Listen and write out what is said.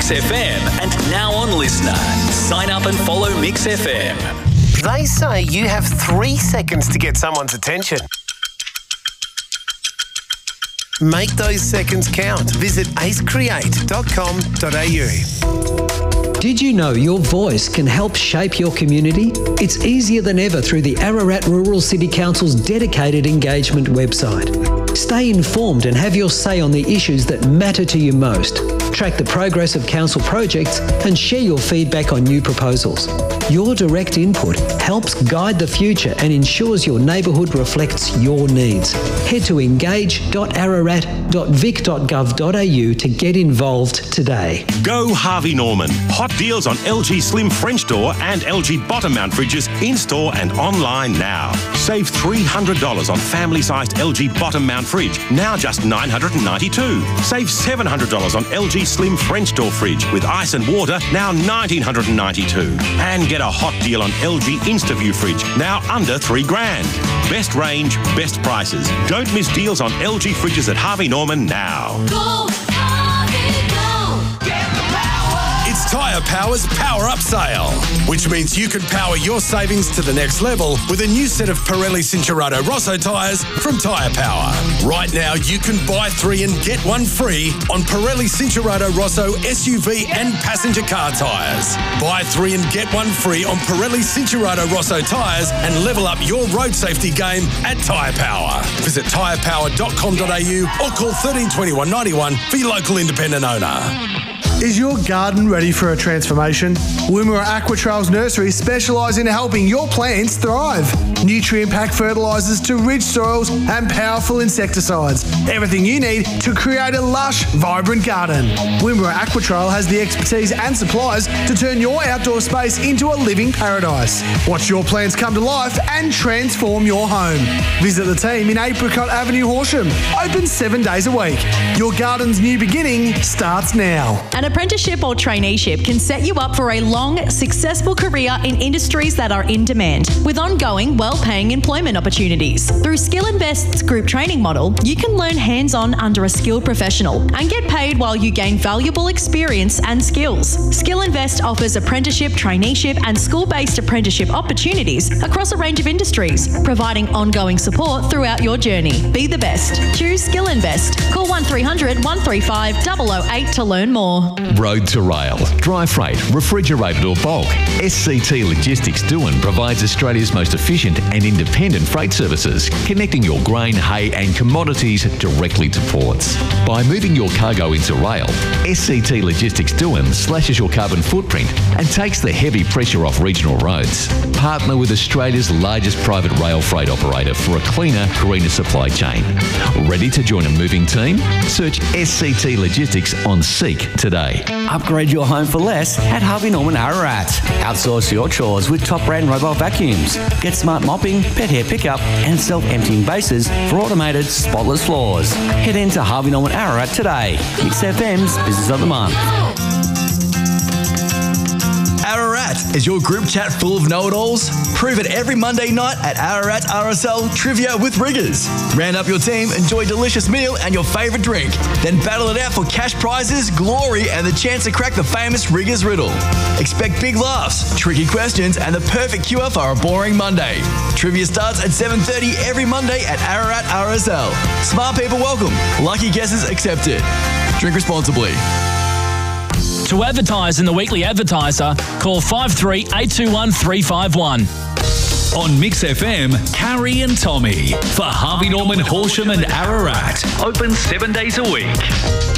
Mix FM and now on Listener. Sign up and follow Mix FM. They say you have 3 seconds to get someone's attention. Make those seconds count. Visit acecreate.com.au. Did you know your voice can help shape your community? It's easier than ever through the Ararat Rural City Council's dedicated engagement website. Stay informed and have your say on the issues that matter to you most. Track the progress of council projects and share your feedback on new proposals. Your direct input helps guide the future and ensures your neighbourhood reflects your needs. Head to engage.ararat.vic.gov.au to get involved today. Go Harvey Norman. Hot deals on LG Slim French door and LG bottom mount fridges in-store and online now. Save $300 on family-sized LG bottom mount fridge, now just $992. Save $700 on LG Slim French door fridge with ice and water, now $1,992. And get a hot deal on LG InstaView fridge, now under $3,000. Best range, best prices. Don't miss deals on LG fridges at Harvey Norman now. Go, Harvey, go. Get the power. It's Tyre Power's Power Up Sale, which means you can power your savings to the next level with a new set of Pirelli Cincherato Rosso tyres from Tyre Power. Right now, you can buy 3 and get 1 free on Pirelli Cincherato Rosso SUV and passenger car tyres. Buy 3 and get 1 free on Pirelli Cincherato Rosso tyres and level up your road safety game at Tyre Power. Visit tyrepower.com.au or call 13 21 91 for your local independent owner. Is your garden ready for a transformation? Wimmera Aquatrails Nursery specialise in helping your plants thrive. Nutrient-packed fertilisers to rich soils and powerful insecticides. Everything you need to create a lush, vibrant garden. Wimmera Aquatrail has the expertise and supplies to turn your outdoor space into a living paradise. Watch your plants come to life and transform your home. Visit the team in Apricot Avenue, Horsham. Open 7 days a week. Your garden's new beginning starts now. An apprenticeship or traineeship can set you up for a long, successful career in industries that are in demand, with ongoing, well-paying employment opportunities. Through Skill Invest's group training model, you can learn hands-on under a skilled professional and get paid while you gain valuable experience and skills. Skill Invest offers apprenticeship, traineeship and school-based apprenticeship opportunities across a range of industries, providing ongoing support throughout your journey. Be the best. Choose Skill Invest. Call 1300 135 008 to learn more. Road to rail, dry freight, refrigerated or bulk. SCT Logistics Doohan provides Australia's most efficient and independent freight services, connecting your grain, hay and commodities directly to ports. By moving your cargo into rail, SCT Logistics Doohan slashes your carbon footprint and takes the heavy pressure off regional roads. Partner with Australia's largest private rail freight operator for a cleaner, greener supply chain. Ready to join a moving team? Search SCT Logistics on Seek today. Upgrade your home for less at Harvey Norman Ararat. Outsource your chores with top brand robot vacuums. Get smart mopping, pet hair pickup and self-emptying bases for automated spotless floors. Head into Harvey Norman Ararat today. Mix FM's Business of the Month. Ararat is your group chat full of know-it-alls? Prove it every Monday night at Ararat RSL Trivia with Riggers. Round up your team, enjoy a delicious meal and your favourite drink. Then battle it out for cash prizes, glory and the chance to crack the famous Riggers riddle. Expect big laughs, tricky questions and the perfect cure for a boring Monday. Trivia starts at 7:30 every Monday at Ararat RSL. Smart people welcome. Lucky guesses accepted. Drink responsibly. To advertise in the Weekly Advertiser, call 53 821 351. On Mix FM, Carrie and Tommy for Harvey Norman, Horsham and Ararat. Open 7 days a week.